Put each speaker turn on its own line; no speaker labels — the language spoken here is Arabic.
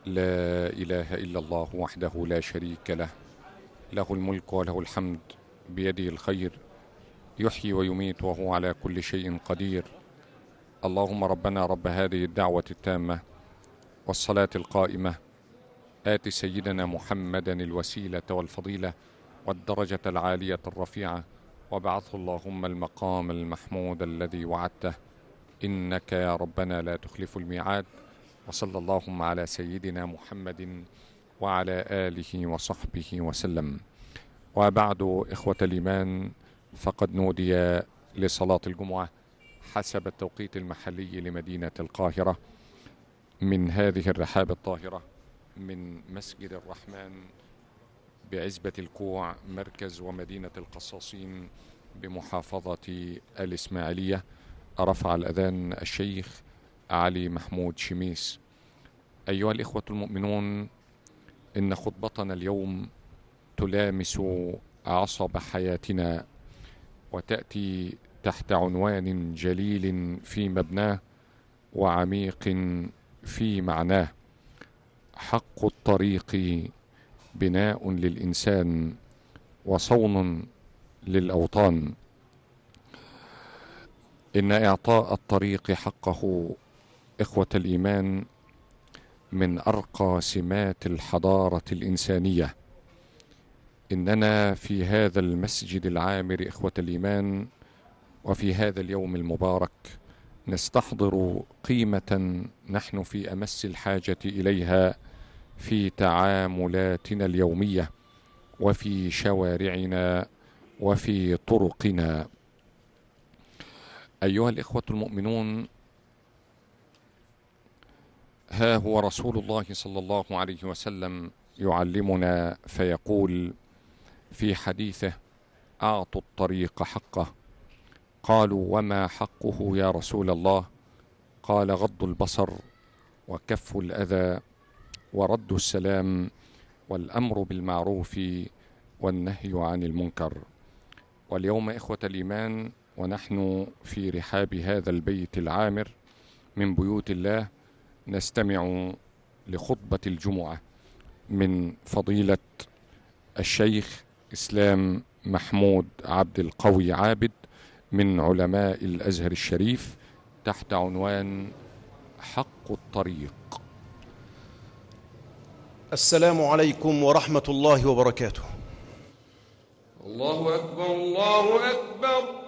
لا إله إلا الله وحده لا شريك له، له الملك وله الحمد، بيده الخير، يحيي ويميت وهو على كل شيء قدير. اللهم ربنا رب هذه الدعوة التامة والصلاة القائمة، آت سيدنا محمدا الوسيلة والفضيلة والدرجة العالية الرفيعة، وابعثه اللهم المقام المحمود الذي وعدته، إنك يا ربنا لا تخلف الميعاد. وصلى اللهم على سيدنا محمد وعلى آله وصحبه وسلم. وبعد، إخوة الإيمان، فقد نودي لصلاة الجمعة حسب التوقيت المحلي لمدينة القاهرة من هذه الرحاب الطاهرة، من مسجد الرحمن بعزبة الكوع، مركز ومدينة القصاصين بمحافظة الإسماعيلية. رفع الأذان الشيخ علي محمود شميس. أيها الإخوة المؤمنون، إن خطبتنا اليوم تلامس عصب حياتنا، وتأتي تحت عنوان جليل في مبناه وعميق في معناه: حق الطريق بناء للإنسان وصون للأوطان. إن إعطاء الطريق حقه، إخوة الإيمان، من أرقى سمات الحضارة الإنسانية. إننا في هذا المسجد العامر، إخوة الإيمان، وفي هذا اليوم المبارك نستحضر قيمة نحن في أمس الحاجة إليها في تعاملاتنا اليومية وفي شوارعنا وفي طرقنا. أيها الإخوة المؤمنون، ها هو رسول الله صلى الله عليه وسلم يعلمنا فيقول في حديثه: أعطوا الطريق حقه. قالوا: وما حقه يا رسول الله؟ قال: غض البصر، وكف الأذى، ورد السلام، والأمر بالمعروف، والنهي عن المنكر. واليوم إخوة الإيمان، ونحن في رحاب هذا البيت العامر من بيوت الله، نستمع لخطبة الجمعة من فضيلة الشيخ إسلام محمود عبد القوي عابد من علماء الأزهر الشريف تحت عنوان حق الطريق.
السلام عليكم ورحمة الله وبركاته.
الله أكبر، الله أكبر.